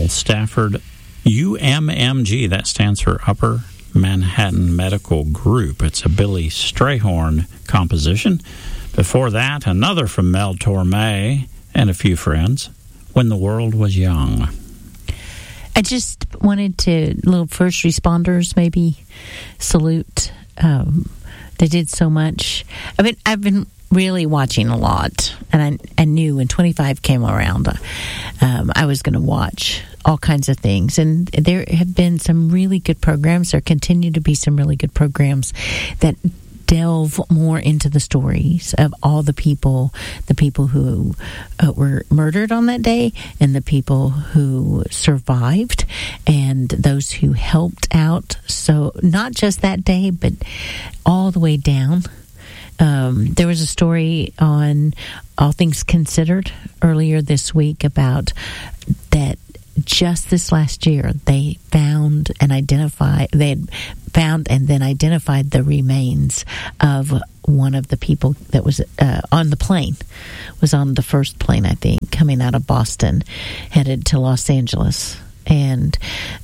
Hospital, Stafford UMMG. That stands for Upper Manhattan Medical Group. It's a Billy Strayhorn composition. Before that, another from Mel Torme and a few friends, When the World Was Young. I just wanted to, little first responders, maybe salute. They did so much. I've been really watching a lot, and I knew when 25 came around, I was going to watch all kinds of things. And there have been some really good programs. There continue to be some really good programs that delve more into the stories of all the people who were murdered on that day, and the people who survived, and those who helped out. So not just that day, but all the way down. There was a story on All Things Considered earlier this week about that. Just this last year, they found and identified the remains of one of the people that was on the plane. Was on the first plane, I think, coming out of Boston, headed to Los Angeles. And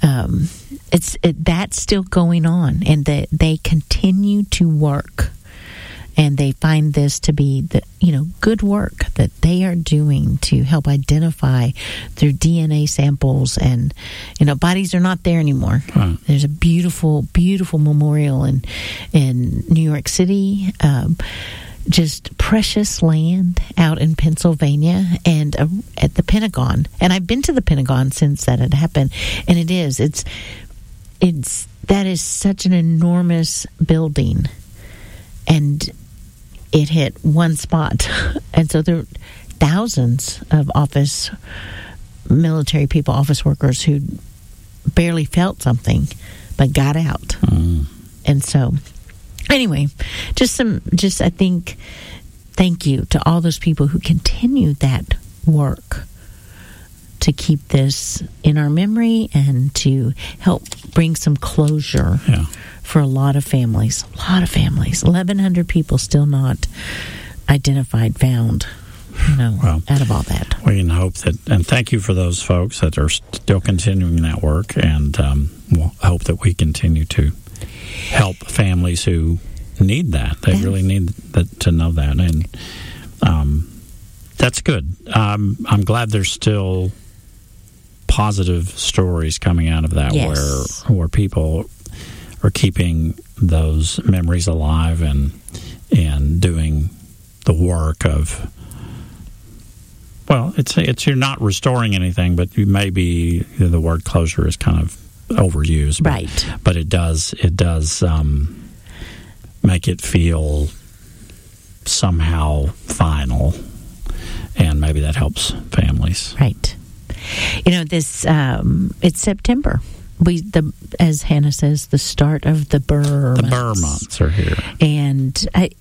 that's still going on, and they continue to work. And they find this to be the good work that they are doing to help identify through DNA samples, and bodies are not there anymore. Right. There's a beautiful, beautiful memorial in New York City, just precious land out in Pennsylvania, and at the Pentagon. And I've been to the Pentagon since that had happened, and that is such an enormous building, and it hit one spot. And so there are thousands of military people, office workers who barely felt something but got out. And so anyway, I think thank you to all those people who continue that work to keep this in our memory and to help bring some closure for a lot of families. 1,100 people still not identified, found, out of all that. We can hope that, and thank you for those folks that are still continuing that work, and we'll hope that we continue to help families who need that. They really need to know that, and that's good. I'm glad there's still positive stories coming out of that, where people are keeping those memories alive and doing the work of, well, it's you're not restoring anything, but you maybe the word closure is kind of overused, right? But it does make it feel somehow final, and maybe that helps families, right? This it's September. As Hannah says, the start of the Burr months. The Burr months are here, and I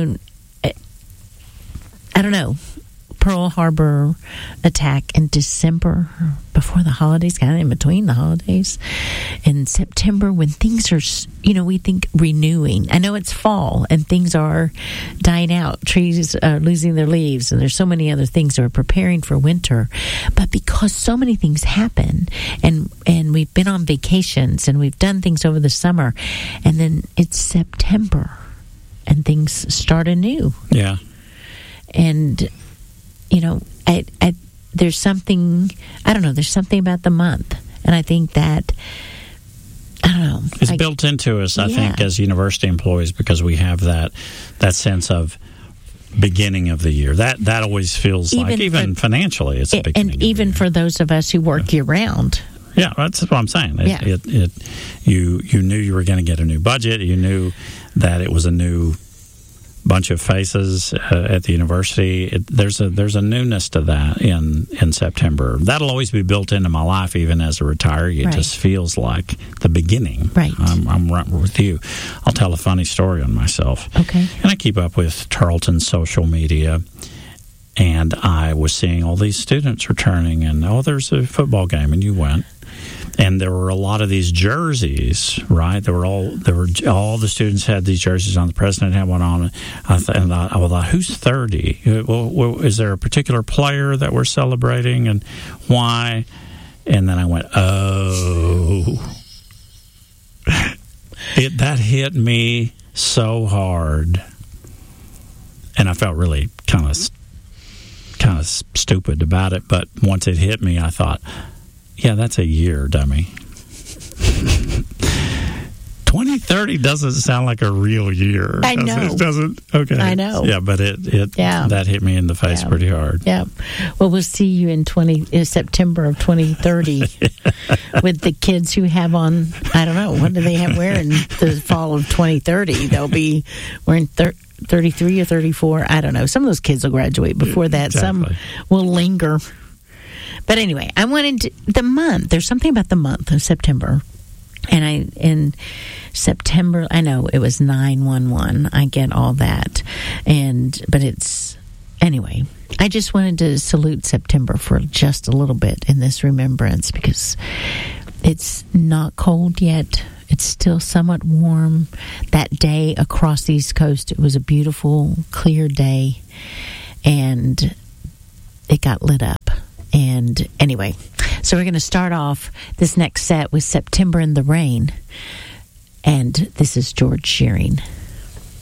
don't know. Pearl Harbor attack in December, before the holidays, kind of in between the holidays, and September, when things are, we think renewing. I know it's fall and things are dying out, trees are losing their leaves, and there's so many other things that are preparing for winter. But because so many things happen, and we've been on vacations and we've done things over the summer, and then it's September and things start anew. Yeah. And there's something, I don't know, there's something about the month. And I think that, I don't know. It's built into us, I think, as university employees, because we have that sense of beginning of the year. That always feels even financially, it's the beginning. And even for those of us who work year round. Yeah, that's what I'm saying. You knew you were going to get a new budget. You knew that it was a new bunch of faces at the university. There's a newness to that in September. That'll always be built into my life, even as a retiree. It just feels like the beginning. Right. I'm right with you. I'll tell a funny story on myself. Okay. And I keep up with Tarleton's social media, and I was seeing all these students returning, and there's a football game, and you went. And there were a lot of these jerseys, right? All the students had these jerseys on. The president had one on. I thought, who's 30? Well, is there a particular player that we're celebrating, and why? And then I went, oh. That hit me so hard. And I felt really kind of stupid about it. But once it hit me, I thought, yeah, that's a year, dummy. 2030 doesn't sound like a real year. I know. It doesn't. Okay. I know. Yeah, but that hit me in the face pretty hard. Yeah. Well, we'll see you in September of 2030 with the kids who have on, I don't know, what do they have wearing the fall of 2030? They'll be wearing 33 or 34. I don't know. Some of those kids will graduate before that. Exactly. Some will linger. But anyway, I wanted the month. There's something about the month of September. And in September, I know it was 9/11. I get all that. But it's, anyway, I just wanted to salute September for just a little bit in this remembrance because it's not cold yet. It's still somewhat warm. That day across the East Coast, it was a beautiful, clear day. And it got lit up. And anyway, so we're going to start off this next set with September in the Rain. And this is George Shearing.